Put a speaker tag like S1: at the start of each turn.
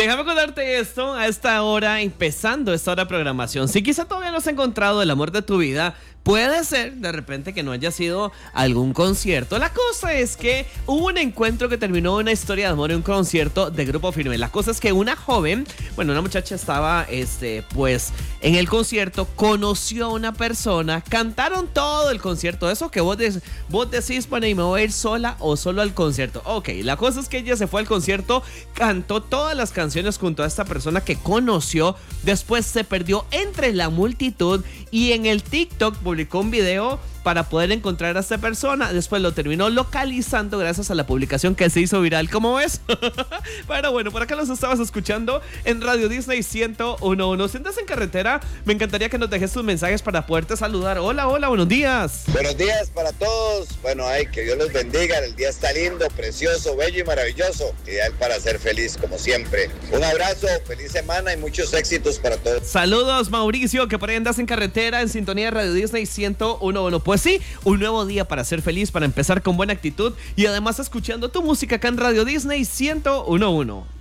S1: Déjame contarte esto a esta hora, empezando esta hora de programación. Si quizá todavía no has encontrado el amor de tu vida, puede ser de repente que no haya sido algún concierto. La cosa es que hubo un encuentro que terminó en una historia de amor en un concierto de Grupo Firme. La cosa es que una joven, una muchacha estaba pues en el concierto, conoció a una persona, cantaron todo el concierto. Eso que vos decís, bueno, y me voy a ir sola o solo al concierto. Ok, la cosa es que ella se fue al concierto, cantó todas las canciones junto a esta persona que conoció, después se perdió entre la multitud y en el TikTok publicó un video para poder encontrar a esta persona. Después lo terminó localizando gracias a la publicación que se hizo viral. ¿Cómo ves? Pero bueno, por acá los estabas escuchando en Radio Disney 101.1. Si andas en carretera, me encantaría que nos dejes tus mensajes para poderte saludar. Hola, buenos días.
S2: Buenos días para todos. Bueno, que Dios los bendiga. El día está lindo, precioso, bello y maravilloso. Ideal para ser feliz, como siempre. Un abrazo, feliz semana y muchos éxitos para todos.
S1: Saludos, Mauricio, que por ahí andas en carretera en sintonía de Radio Disney 101.1. Pues sí, un nuevo día para ser feliz, para empezar con buena actitud y además escuchando tu música acá en Radio Disney 101.1.